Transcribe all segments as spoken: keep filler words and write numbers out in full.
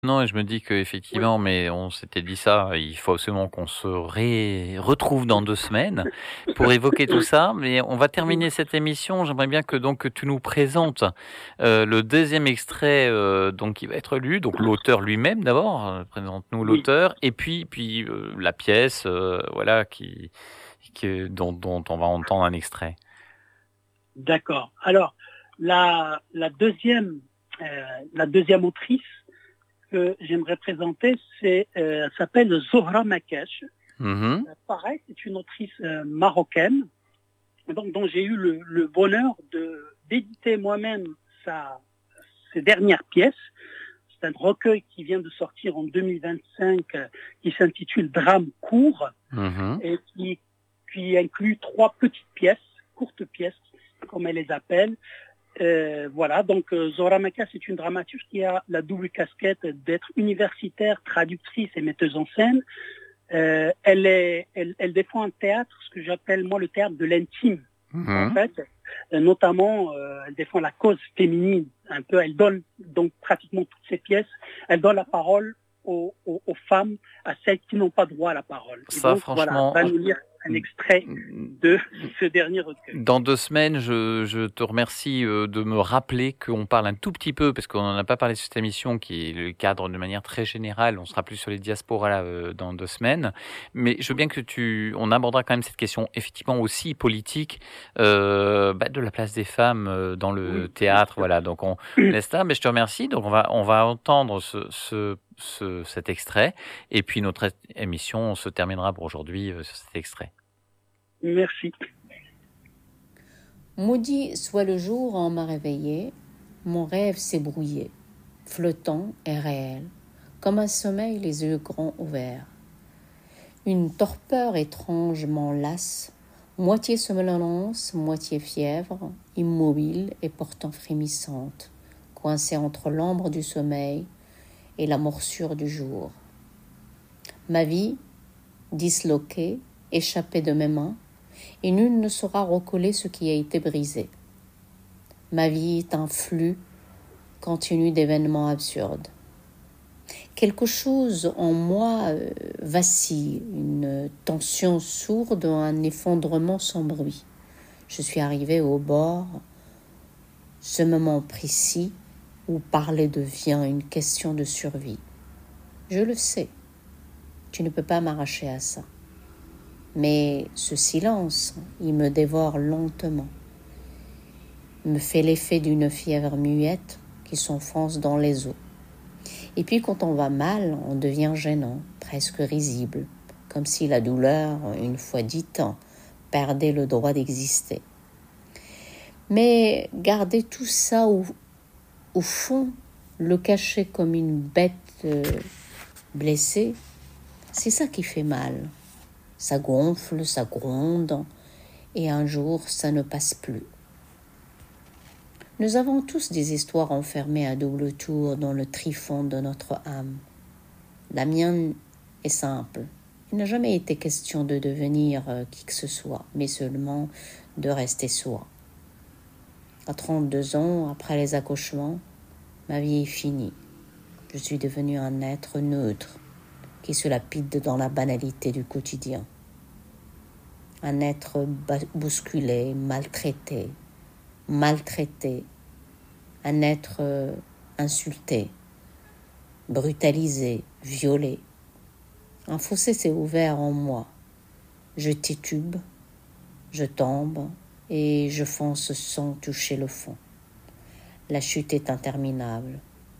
Non et je me dis Oui. qu'effectivement mais on s'était dit ça, il faut absolument qu'on se ré retrouve dans deux semaines pour évoquer tout Oui. ça, mais on va Mmh. terminer cette émission. J'aimerais bien que donc que tu nous présentes, heu, le deuxième extrait, heu, donc qui va être lu, donc l'auteur lui-même d'abord, heu, présente-nous Oui. l'auteur et puis puis, heu, la pièce, heu, voilà qui que dont dont on va entendre un extrait. D'accord. Alors la la deuxième, heu, la deuxième autrice que j'aimerais présenter, c'est, heu, elle s'appelle Zohra Makech. Mmh mh. Heu, pareil, c'est une autrice, heu, marocaine, donc dont j'ai eu le le bonheur de d'éditer moi-même sa ses dernières pièces. C'est un recueil qui vient de sortir en deux mille vingt-cinq, heu, qui s'intitule Drame court Mmh mh. et qui qui inclut trois petites pièces, courtes pièces, comme elle les appelle. Heu, voilà donc heu, Zohra Makech c'est une dramaturge qui a la double casquette d'être universitaire, traductrice et metteuse en scène. Heu, elle est elle elle défend un théâtre, ce que j'appelle moi le théâtre de l'intime. Mmh En mh. fait, heu, notamment, heu, elle défend la cause féminine un peu. Elle donne donc pratiquement toutes ses pièces, elle donne la parole aux aux aux femmes, à celles qui n'ont pas droit à la parole et Ça donc voilà, franchement, elle va j nous lire un mmh extrait mmh de mmh ce dernier recueil. dans deux semaines, je je te remercie, heu, de me rappeler qu'on parle un tout petit peu, parce qu'on en a pas parlé sur cette émission qui est le cadre de manière très générale, on sera plus sur les diasporas, heu, dans deux semaines. Mais je veux bien que tu on abordera quand même cette question effectivement aussi politique, heu, bah, de la place des femmes, heu, dans le Oui, bien théâtre, sûr. voilà donc on laisse ça, mais je te remercie donc on va on va entendre ce ce ce cet extrait et puis notre ét émission se terminera pour aujourd'hui, heu, sur cet extrait. Merci. Maudit soit le jour où on m'a réveillé, mon rêve s'est brouillé, flottant et réel, comme un sommeil les yeux grands ouverts. Une torpeur étrange m'enlace, moitié somnolence, moitié fièvre, immobile et pourtant frémissante, coincée entre l'ombre du sommeil et la morsure du jour. Ma vie, disloquée, échappée de mes mains, et nul ne saura recoller ce qui a été brisé. Ma vie est un flux continu d'événements absurdes. Quelque chose en moi euh, vacille, une tension sourde, un effondrement sans bruit. Je suis arrivée au bord, ce moment précis où parler devient une question de survie. Je le sais, tu ne peux pas m'arracher à ça. Mais ce silence, il me dévore lentement, me fait l'effet d'une fièvre muette qui s'enfonce dans les os. Et puis quand on va mal, on devient gênant, presque risible, comme si la douleur, une fois dit tant, perdait le droit d'exister. Mais garder tout ça au, au fond, le cacher comme une bête euh, blessée, c'est ça qui fait mal. Ça gonfle, ça gronde, et un jour, ça ne passe plus. Nous avons tous des histoires enfermées à double tour dans le tryphon de notre âme. La mienne est simple. Il n'a jamais été question de devenir euh, qui que ce soit, mais seulement de rester soi. À trente-deux ans, après les accouchements, ma vie est finie. Je suis devenue un être neutre qui se lapide dans la banalité du quotidien. Un être bousculé, maltraité, maltraité. Un être euh, insulté, brutalisé, violé. Un fossé s'est ouvert en moi. Je titube, je tombe et je fonce sans toucher le fond. La chute est interminable.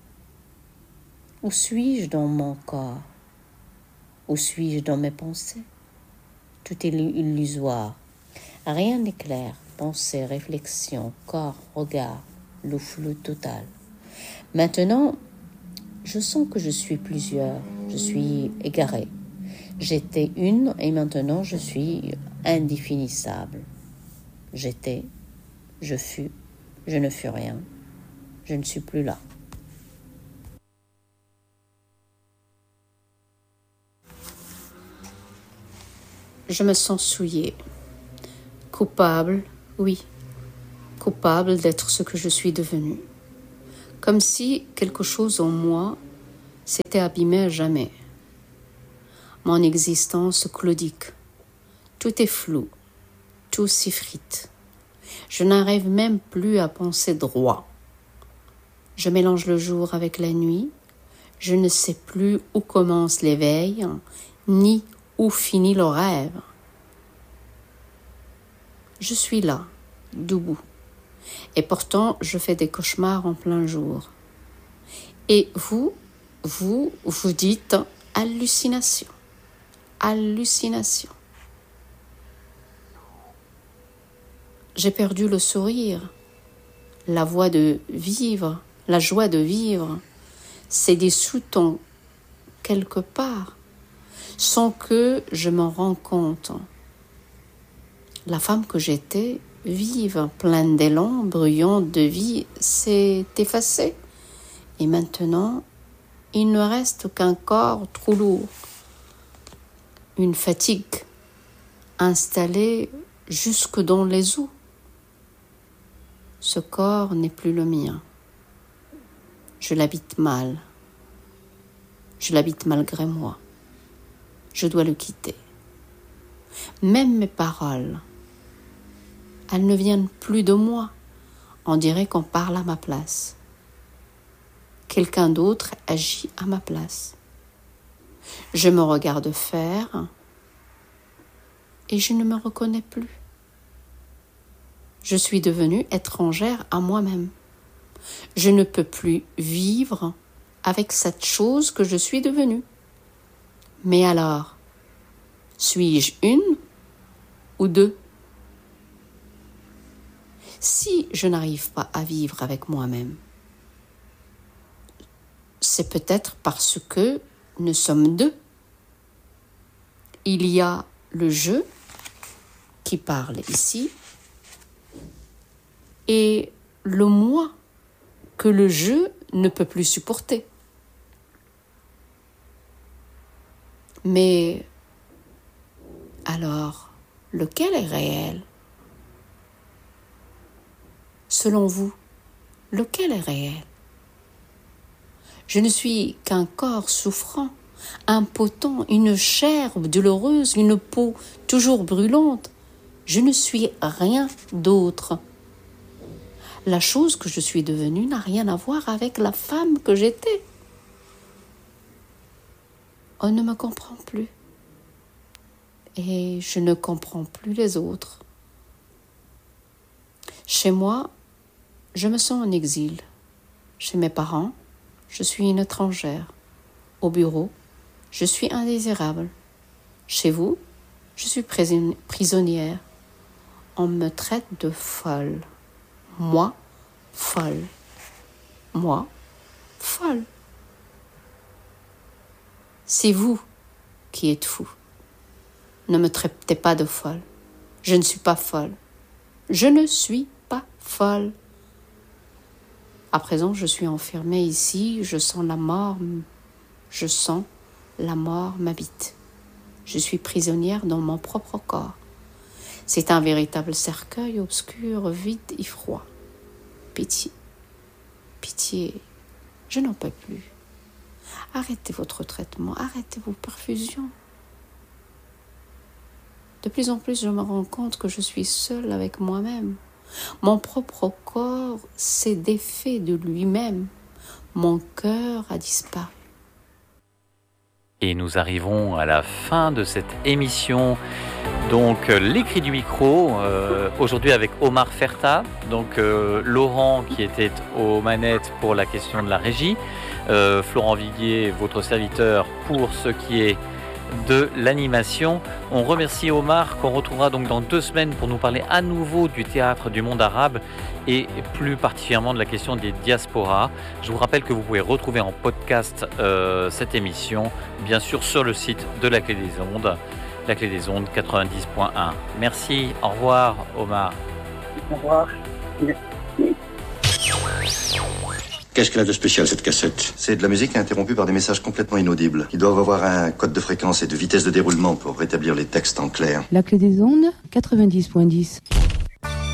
Où suis-je dans mon corps? Où suis-je dans mes pensées? Tout est illusoire. Rien n'est clair. Pensée, réflexion, corps, regard, le flou total. Maintenant, je sens que je suis plusieurs. Je suis égarée. J'étais une et maintenant je suis indéfinissable. J'étais, je fus, je ne fus rien. Je ne suis plus là. Je me sens souillée. Coupable, oui. Coupable d'être ce que je suis devenue. Comme si quelque chose en moi s'était abîmé à jamais. Mon existence claudique. Tout est flou, tout s'effrite. Je n'arrive même plus à penser droit. Je mélange le jour avec la nuit. Je ne sais plus où commence l'éveil, ni où finit le rêve. Je suis là, debout. Et pourtant, je fais des cauchemars en plein jour. Et vous, vous, vous dites hallucination. Hallucination. J'ai perdu le sourire, la voix de vivre, la joie de vivre. C'est des sous-tons quelque part, sans que je m'en rende compte. La femme que j'étais, vive, pleine d'élan, bruyante de vie, s'est effacée. Et maintenant, il ne reste qu'un corps trop lourd. Une fatigue installée jusque dans les os. Ce corps n'est plus le mien. Je l'habite mal. Je l'habite malgré moi. Je dois le quitter. Même mes paroles, elles ne viennent plus de moi. On dirait qu'on parle à ma place. Quelqu'un d'autre agit à ma place. Je me regarde faire et je ne me reconnais plus. Je suis devenue étrangère à moi-même. Je ne peux plus vivre avec cette chose que je suis devenue. Mais alors, suis-je une ou deux? Si je n'arrive pas à vivre avec moi-même, c'est peut-être parce que nous sommes deux. Il y a le je qui parle ici et le moi que le je ne peut plus supporter. Mais alors, lequel est réel? Selon vous, lequel est réel? Je ne suis qu'un corps souffrant, impotent, une chair douloureuse, une peau toujours brûlante. Je ne suis rien d'autre. La chose que je suis devenue n'a rien à voir avec la femme que j'étais. On ne me comprend plus. Et je ne comprends plus les autres. Chez moi, je me sens en exil. Chez mes parents, je suis une étrangère. Au bureau, je suis indésirable. Chez vous, je suis prisonnière. On me traite de folle. Moi, folle. Moi, folle. C'est vous qui êtes fou. Ne me traitez pas de folle. Je ne suis pas folle. Je ne suis pas folle. À présent, je suis enfermée ici, je sens la mort, je sens la mort m'habite. Je suis prisonnière dans mon propre corps. C'est un véritable cercueil obscur, vide et froid. Pitié, pitié, je n'en peux plus. Arrêtez votre traitement, arrêtez vos perfusions. De plus en plus, je me rends compte que je suis seule avec moi-même. Mon propre corps s'est défait de lui-même. Mon cœur a disparu. Et nous arrivons à la fin de cette émission. Donc, l'écrit du micro, euh, aujourd'hui avec Omar Ferta, donc euh, Laurent qui était aux manettes pour la question de la régie, euh, Florent Viguier, votre serviteur, pour ce qui est de l'animation. On remercie Omar qu'on retrouvera donc dans deux semaines pour nous parler à nouveau du théâtre du monde arabe et plus particulièrement de la question des diasporas. Je vous rappelle que vous pouvez retrouver en podcast euh, cette émission, bien sûr sur le site de La Clé des Ondes, La Clé des Ondes quatre-vingt-dix point un. Merci, au revoir Omar. Au revoir. Qu'est-ce qu'elle a de spécial, cette cassette? C'est de la musique interrompue par des messages complètement inaudibles. Ils doivent avoir un code de fréquence et de vitesse de déroulement pour rétablir les textes en clair. La Clé des Ondes, quatre-vingt-dix point dix.